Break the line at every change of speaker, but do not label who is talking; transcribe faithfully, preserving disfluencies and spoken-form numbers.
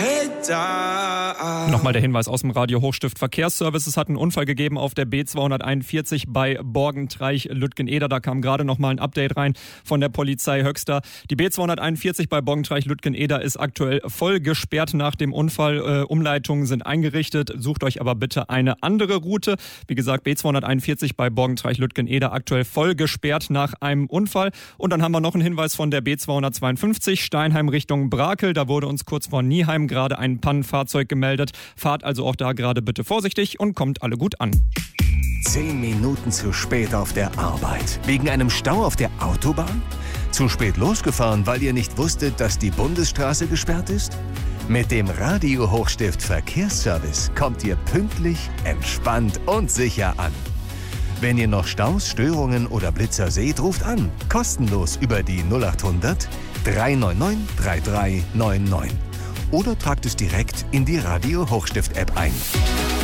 Nochmal der Hinweis aus dem Radio Hochstift Verkehrsservice. Es hat einen Unfall gegeben auf der B zweihunderteinundvierzig bei Borgentreich-Lütgeneder. Da kam gerade nochmal ein Update rein von der Polizei Höxter. Die B zweihunderteinundvierzig bei Borgentreich-Lütgeneder ist aktuell voll gesperrt nach dem Unfall. Äh, Umleitungen sind eingerichtet. Sucht euch aber bitte eine andere Route. Wie gesagt, B zweihunderteinundvierzig bei Borgentreich-Lütgeneder aktuell voll gesperrt nach einem Unfall. Und dann haben wir noch einen Hinweis von der B zweihundertzweiundfünfzig Steinheim Richtung Brakel. Da wurde uns kurz vor Nieheim gerade ein Pannenfahrzeug gemeldet. Fahrt also auch da gerade bitte vorsichtig und kommt alle gut an.
Zehn Minuten zu spät auf der Arbeit. Wegen einem Stau auf der Autobahn? Zu spät losgefahren, weil ihr nicht wusstet, dass die Bundesstraße gesperrt ist? Mit dem Radio Hochstift Verkehrsservice kommt ihr pünktlich, entspannt und sicher an. Wenn ihr noch Staus, Störungen oder Blitzer seht, ruft an. Kostenlos über die null acht hundert drei neun neun drei drei neun neun. Oder tragt es direkt in die Radio Hochstift App ein.